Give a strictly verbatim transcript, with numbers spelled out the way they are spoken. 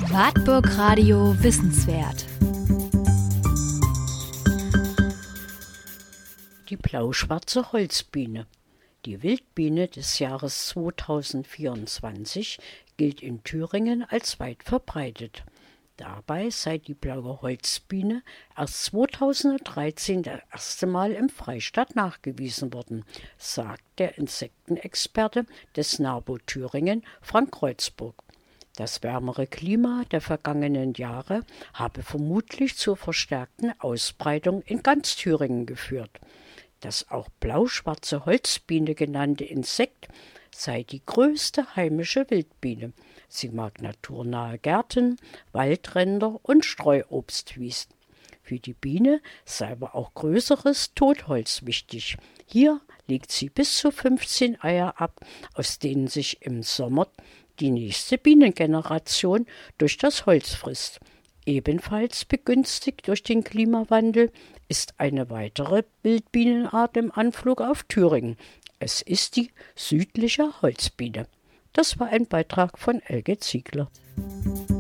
Wartburg Radio Wissenswert. Die blau-schwarze Holzbiene. Die Wildbiene des Jahres zweitausendvierundzwanzig gilt in Thüringen als weit verbreitet. Dabei sei die blaue Holzbiene erst zweitausenddreizehn das erste Mal im Freistaat nachgewiesen worden, sagt der Insektenexperte des NABU Thüringen, Frank Kreuzburg. Das wärmere Klima der vergangenen Jahre habe vermutlich zur verstärkten Ausbreitung in ganz Thüringen geführt. Das auch blau-schwarze Holzbiene genannte Insekt sei die größte heimische Wildbiene. Sie mag naturnahe Gärten, Waldränder und Streuobstwiesen. Für die Biene sei aber auch größeres Totholz wichtig. Hier legt sie bis zu fünfzehn Eier ab, aus denen sich im Sommer die nächste Bienengeneration durch das Holz frisst. Ebenfalls begünstigt durch den Klimawandel ist eine weitere Wildbienenart im Anflug auf Thüringen. Es ist die südliche Holzbiene. Das war ein Beitrag von Elke Ziegler.